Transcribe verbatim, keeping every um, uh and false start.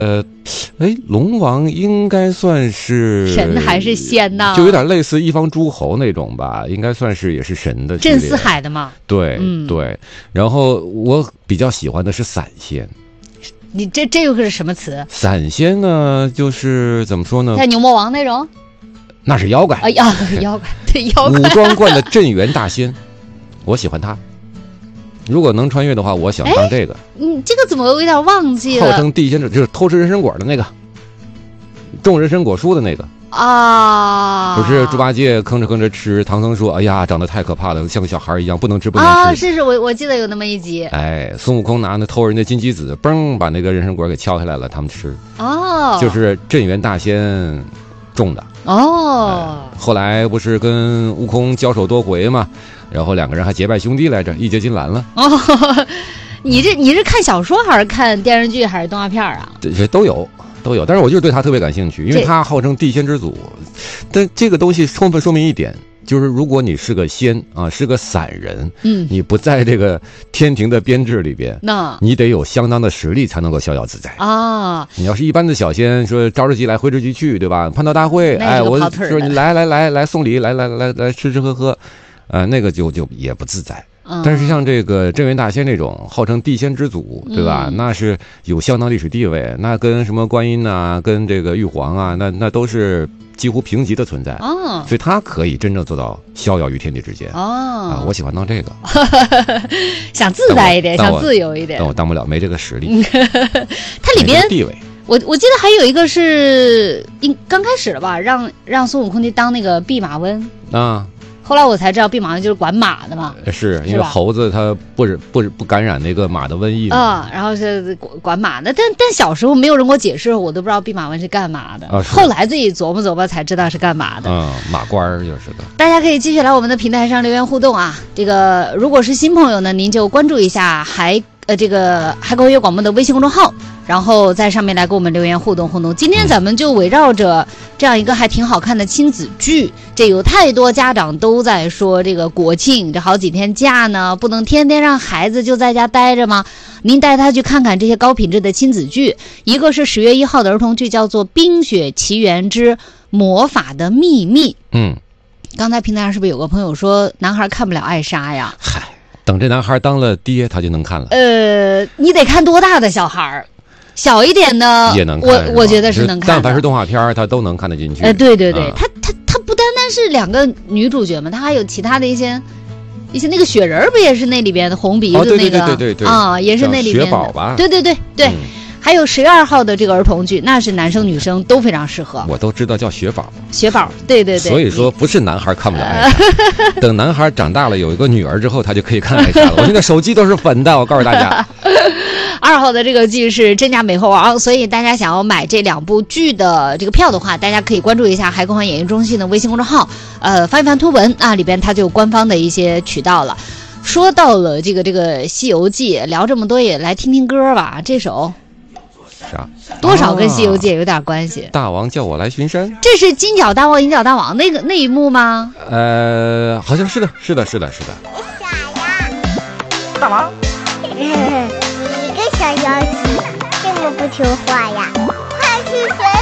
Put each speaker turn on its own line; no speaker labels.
呃，哎，龙王应该算是
神还是仙呢？
就有点类似一方诸侯那种吧，应该算是也是神的。
镇四海的嘛。
对、
嗯、
对。然后我比较喜欢的是散仙。
你这这又是什么词？
散仙呢，就是怎么说呢？
像牛魔王那种。
那是妖怪。
哎呀，妖怪对妖怪。
武装观的镇元大仙，我喜欢他。如果能穿越的话，我想当这个。
嗯，这个怎么有点忘记了？
号称地仙者，就是偷吃人参果的那个，种人参果树的那个
啊。
不是猪八戒吭哧吭哧吃，唐僧说：“哎呀，长得太可怕了，像个小孩一样，不能吃，不能吃。”
啊，是是，我我记得有那么一集。
哎，孙悟空拿那偷人的金鸡子，嘣，把那个人参果给敲下来了，他们吃。
哦，
就是镇元大仙种的。
哦、
哎，后来不是跟悟空交手多回嘛，然后两个人还结拜兄弟来着，义结金兰了。
哦，你这你是看小说还是看电视剧还是动画片啊？
这些都有都有，但是我就是对他特别感兴趣，因为他号称地仙之祖。但这个东西充分说明一点，就是如果你是个仙啊，是个散人，
嗯，
你不在这个天庭的编制里边，
那
你得有相当的实力才能够逍遥自在
啊。
你要是一般的小仙，说着日急来挥之即去，对吧？蟠桃大会，哎，我说你来来来来送礼，来来来来吃吃喝喝，呃，那个就就也不自在。
嗯、
但是像这个镇元大仙这种号称地仙之祖，对吧？
嗯、
那是有相当历史地位，那跟什么观音啊，跟这个玉皇啊，那那都是几乎平级的存在。
哦，
所以他可以真正做到逍遥于天地之间。
哦，
啊，我喜欢当这个，
想自在一点，想自由一点，
但我当不了，没这个实力。
它里边
地位。
我我记得还有一个是应刚开始了吧，让让孙悟空去当那个弼马温
啊。
后来我才知道，弼马温就是管马的嘛，
是因为猴子它不不不感染那个马的瘟疫嘛，
啊、嗯，然后是管马的，但但小时候没有人给我解释，我都不知道弼马温是干嘛的，
啊、
后来自己琢磨琢磨才知道是干嘛的。
嗯，马官就是的。
大家可以继续来我们的平台上留言互动啊，这个如果是新朋友呢，您就关注一下海呃这个海口音乐广播的微信公众号。然后在上面来给我们留言互动互动。今天咱们就围绕着这样一个还挺好看的亲子剧，这有太多家长都在说，这个国庆这好几天假呢，不能天天让孩子就在家待着吗？您带他去看看这些高品质的亲子剧。一个是十月一号的儿童剧，叫做《冰雪奇缘之魔法的秘密》。
嗯，
刚才平台上是不是有个朋友说男孩看不了艾莎呀？
嗨，等这男孩当了爹，他就能看了。
呃，你得看多大的小孩？小一点的
也能看，
我我觉得是能看的。
但凡是动画片，他都能看得进去。
呃，对对对，
嗯、
他他他不单单是两个女主角嘛，他还有其他的一些一些那个雪人不也是那里边的红鼻子那个、
哦、对对对对对
啊，也是那里边的。
雪宝吧？
对对对对。嗯，还有十月二号的这个儿童剧，那是男生女生都非常适合。
我都知道叫雪宝。
雪宝，对对对。
所以说不是男孩看不了艾莎，等男孩长大了有一个女儿之后，他就可以看艾莎了。我现在手机都是粉的，我告诉大家。
二号的这个剧是《真假美猴王》，所以大家想要买这两部剧的这个票的话，大家可以关注一下海口湾演艺中心的微信公众号，呃，翻一翻图文啊，里边它就有官方的一些渠道了。说到了这个这个《西游记》，聊这么多也来听听歌吧。这首
啥？
多少跟《西游记》有点关系。
啊、大王叫我来巡山，
这是金角大王、银角大王那个那一幕吗？
呃，好像是的，是的，是的，是的。
傻呀，
大王，
你个小妖精，这么不听话呀？快去学